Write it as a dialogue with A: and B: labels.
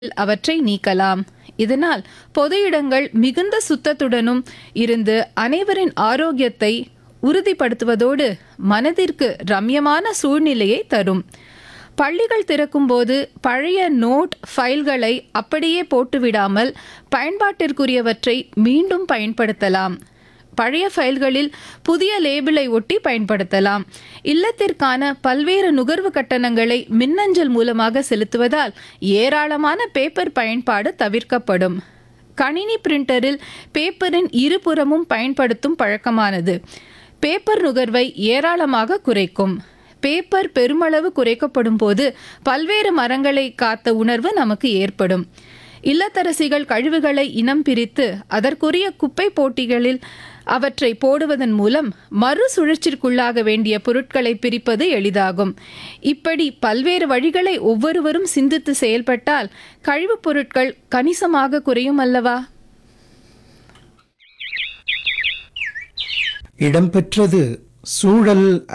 A: அவற்றை நீக்கலாம். இதனால் பொது இடங்கள் மிகுந்த சுத்தத்துடனும் இருந்து அனைவரின் ஆரோக்கியத்தை உறுதிப்படுத்துவதோடு மனதிற்கு ரம்யமான சூழ்நிலையை தரும். பள்ளிகள் திறக்கும்போது பழைய நோட் ஃபைல்களை அப்படியே போட்டுவிடாமல் பயன்பாட்டிற்குரியவற்றை மீண்டும் பயன்படுத்தலாம். பழைய ஃபைல்களில் புதிய லேபிளை ஒட்டி பயன்படுத்தலாம். இல்லத்திற்கான பல்வேறு நுகர்வு கட்டணங்களை மின்னஞ்சல் மூலமாக செலுத்துவதால் ஏராளமான பேப்பர் பயன்பாடு தவிர்க்கப்படும். கணினி பிரிண்டரில் பேப்பரின் இருபுறமும் பயன்படுத்தும் பழக்கமானது பேப்பர் நுகர்வை ஏராளமாக குறைக்கும். பேப்பர் பெருமளவு குறைக்கப்படும் போது பல்வேறு மரங்களை காத்த உணர்வு நமக்கு ஏற்படும். இல்லத்தரசிகள் கழிவுகளை இனம் பிரித்து அதற்குரிய குப்பை போட்டிகளில் அவற்றை போடுவதன் மூலம் மறுசுழற்சிக்குள்ளாக வேண்டிய பொருட்களை பிரிப்பது எளிதாகும். இப்படி பல்வேறு வழிகளை ஒவ்வொருவரும் சிந்தித்து செயல்பட்டால் கழிவுப் பொருட்கள் கணிசமாக குறையும் அல்லவா?
B: இடம்பெற்றது சூழல்